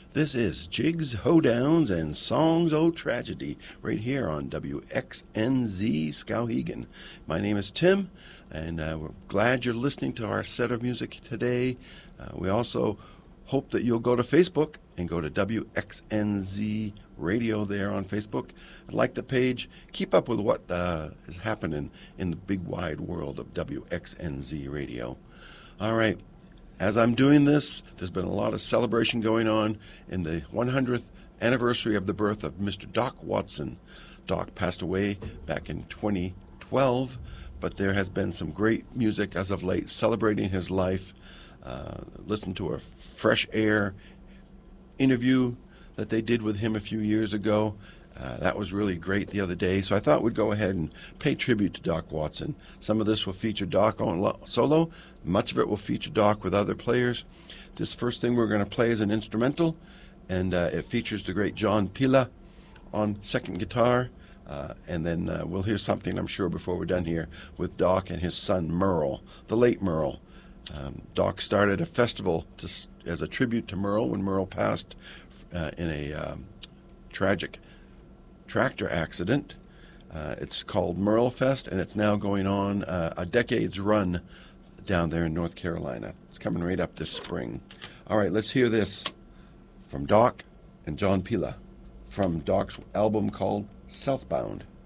This is Jigs, Hoedowns, and Songs O' Tragedy right here on WXNZ Skowhegan. My name is Tim, and we're glad you're listening to our set of music today. We also hope that you'll go to Facebook and go to WXNZ Radio there on Facebook. Like the page, keep up with what is happening in the big wide world of WXNZ Radio. All right. As I'm doing this, there's been a lot of celebration going on in the 100th anniversary of the birth of Mr. Doc Watson. Doc passed away back in 2012, but there has been some great music as of late celebrating his life. Listen to a Fresh Air interview that they did with him a few years ago. That was really great the other day, so I thought we'd go ahead and pay tribute to Doc Watson. Some of this will feature Doc on solo. Much of it will feature Doc with other players. This first thing we're going to play is an instrumental, and it features the great John Pila on second guitar. And then we'll hear something, I'm sure, before we're done here with Doc and his son Merle, the late Merle. Doc started a festival as a tribute to Merle when Merle passed in a tragic tractor accident. It's called Merle Fest, and it's now going on a decade's run down there in North Carolina. It's coming right up this spring. All right, let's hear this from Doc and John Pila from Doc's album called Southbound.